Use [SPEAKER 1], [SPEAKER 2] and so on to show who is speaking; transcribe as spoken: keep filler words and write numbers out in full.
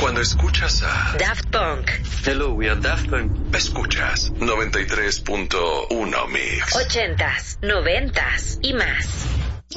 [SPEAKER 1] Cuando escuchas a
[SPEAKER 2] Daft Punk.
[SPEAKER 3] Hello, we are Daft Punk.
[SPEAKER 1] Escuchas noventa y tres punto uno Mix.
[SPEAKER 2] Ochentas, noventas y más.